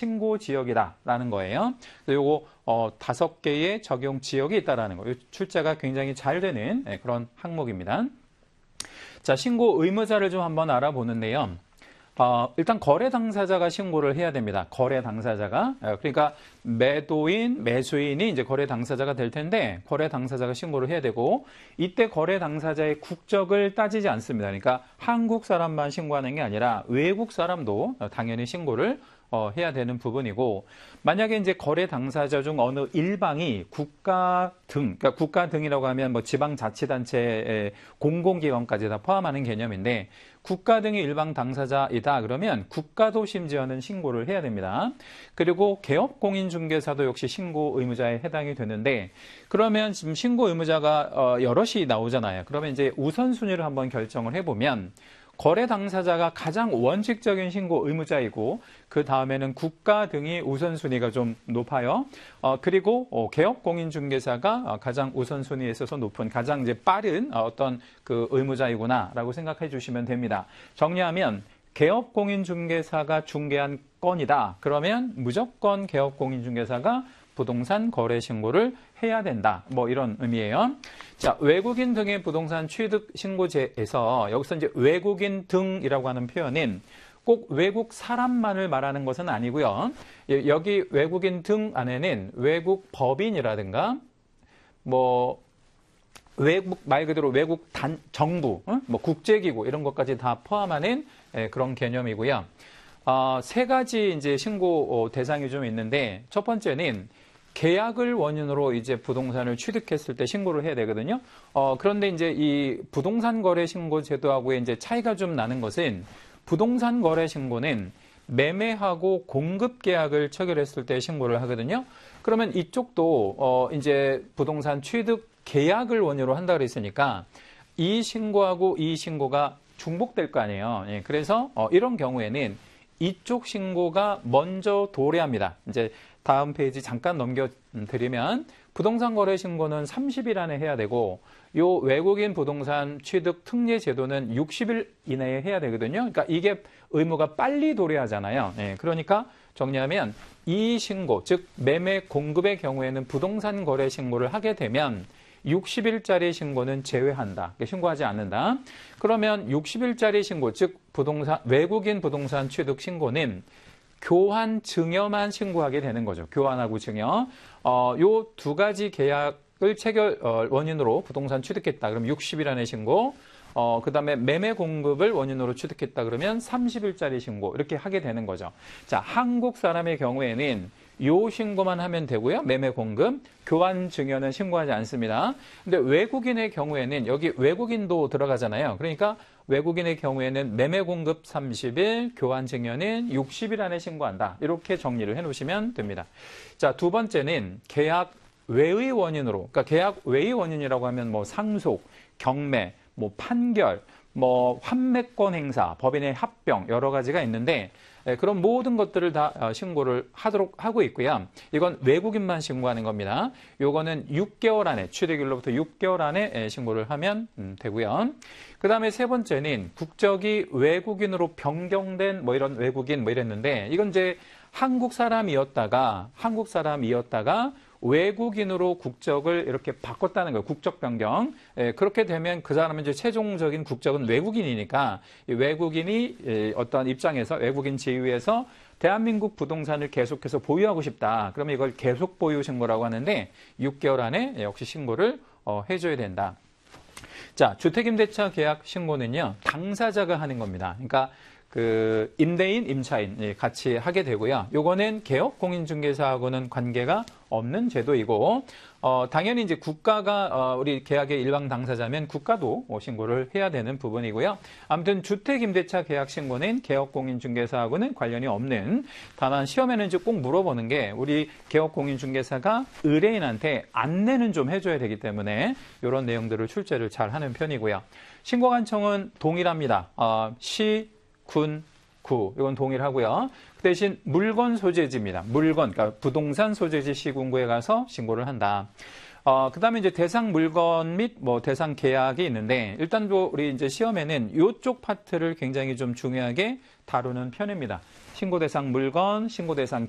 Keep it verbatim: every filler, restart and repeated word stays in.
신고 지역이다라는 거예요. 요거 어, 다섯 개의 적용 지역이 있다라는 거. 출제가 굉장히 잘 되는 네, 그런 항목입니다. 자, 신고 의무자를 좀 한번 알아보는데요. 어, 일단 거래 당사자가 신고를 해야 됩니다. 거래 당사자가. 그러니까 매도인, 매수인이 이제 거래 당사자가 될 텐데 거래 당사자가 신고를 해야 되고 이때 거래 당사자의 국적을 따지지 않습니다. 그러니까 한국 사람만 신고하는 게 아니라 외국 사람도 당연히 신고를 어, 해야 되는 부분이고 만약에 이제 거래 당사자 중 어느 일방이 국가 등, 그러니까 국가 등이라고 하면 뭐 지방자치단체 공공기관까지 다 포함하는 개념인데 국가 등이 일방 당사자이다 그러면 국가도 심지어는 신고를 해야 됩니다. 그리고 개업공인중개사도 역시 신고 의무자에 해당이 되는데 그러면 지금 신고 의무자가 어, 여럿이 나오잖아요. 그러면 이제 우선순위를 한번 결정을 해보면 거래 당사자가 가장 원칙적인 신고 의무자이고 그 다음에는 국가 등이 우선순위가 좀 높아요. 어, 그리고 어, 개업공인중개사가 어, 가장 우선순위에 있어서 높은 가장 이제 빠른 어, 어떤 그 의무자이구나라고 생각해 주시면 됩니다. 정리하면 개업공인중개사가 중개한 건이다. 그러면 무조건 개업공인중개사가 부동산 거래 신고를 해야 된다. 뭐 이런 의미예요. 자, 외국인 등의 부동산 취득 신고제에서 여기서 이제 외국인 등이라고 하는 표현은 꼭 외국 사람만을 말하는 것은 아니고요. 여기 외국인 등 안에는 외국 법인이라든가 뭐 외국 말 그대로 외국 단 정부, 뭐 국제기구 이런 것까지 다 포함하는 그런 개념이고요. 어, 세 가지 이제 신고 대상이 좀 있는데 첫 번째는 계약을 원인으로 이제 부동산을 취득했을 때 신고를 해야 되거든요. 어, 그런데 이제 이 부동산 거래 신고 제도하고의 이제 차이가 좀 나는 것은 부동산 거래 신고는 매매하고 공급 계약을 체결했을 때 신고를 하거든요. 그러면 이쪽도 어, 이제 부동산 취득 계약을 원인으로 한다 그랬으니까 이 신고하고 이 신고가 중복될 거 아니에요. 예, 그래서 어, 이런 경우에는 이쪽 신고가 먼저 도래합니다. 이제 다음 페이지 잠깐 넘겨드리면 부동산 거래 신고는 삼십 일 안에 해야 되고 요 외국인 부동산 취득 특례 제도는 육십 일 이내에 해야 되거든요. 그러니까 이게 의무가 빨리 도래하잖아요. 예, 그러니까 정리하면 이 신고, 즉 매매 공급의 경우에는 부동산 거래 신고를 하게 되면 육십 일짜리 신고는 제외한다. 신고하지 않는다. 그러면 육십 일짜리 신고, 즉 부동산 외국인 부동산 취득 신고는 교환 증여만 신고하게 되는 거죠. 교환하고 증여. 어, 요 두 가지 계약을 체결 어, 원인으로 부동산 취득했다. 그럼 육십 일 안에 신고. 어, 그 다음에 매매 공급을 원인으로 취득했다. 그러면 삼십 일짜리 신고. 이렇게 하게 되는 거죠. 자, 한국 사람의 경우에는 요 신고만 하면 되고요. 매매 공급, 교환 증여는 신고하지 않습니다. 근데 외국인의 경우에는 여기 외국인도 들어가잖아요. 그러니까 외국인의 경우에는 매매 공급 삼십 일, 교환 증여는 육십 일 안에 신고한다. 이렇게 정리를 해 놓으시면 됩니다. 자, 두 번째는 계약 외의 원인으로, 그러니까 계약 외의 원인이라고 하면 뭐 상속, 경매, 뭐 판결, 뭐 환매권 행사, 법인의 합병 여러 가지가 있는데 그런 모든 것들을 다 신고를 하도록 하고 있고요. 이건 외국인만 신고하는 겁니다. 요거는 육 개월 안에 취득일로부터 육 개월 안에 신고를 하면 되고요. 그 다음에 세 번째는 국적이 외국인으로 변경된 뭐 이런 외국인 뭐 이랬는데 이건 이제 한국 사람이었다가 한국 사람이었다가 외국인으로 국적을 이렇게 바꿨다는 거예요. 국적 변경. 예, 그렇게 되면 그 사람은 이제 최종적인 국적은 외국인이니까 이 외국인이 예, 어떤 입장에서 외국인 지위에서 대한민국 부동산을 계속해서 보유하고 싶다. 그러면 이걸 계속 보유 신고라고 하는데 육 개월 안에 역시 신고를 어, 해줘야 된다. 자, 주택임대차 계약 신고는요. 당사자가 하는 겁니다. 그러니까 그 임대인, 임차인 같이 하게 되고요. 요거는 개업공인중개사하고는 관계가 없는 제도이고 어, 당연히 이제 국가가 어, 우리 계약의 일방 당사자면 국가도 신고를 해야 되는 부분이고요. 아무튼 주택임대차 계약 신고는 개업공인중개사하고는 관련이 없는 다만 시험에는 이제 꼭 물어보는 게 우리 개업공인중개사가 의뢰인한테 안내는 좀 해줘야 되기 때문에 이런 내용들을 출제를 잘 하는 편이고요. 신고관청은 동일합니다. 어, 시 군, 구, 이건 동일하고요. 그 대신 물건 소재지입니다. 물건, 그러니까 부동산 소재지 시군구에 가서 신고를 한다. 어, 그 다음에 이제 대상 물건 및 뭐 대상 계약이 있는데, 일단 우리 이제 시험에는 이쪽 파트를 굉장히 좀 중요하게 다루는 편입니다. 신고 대상 물건, 신고 대상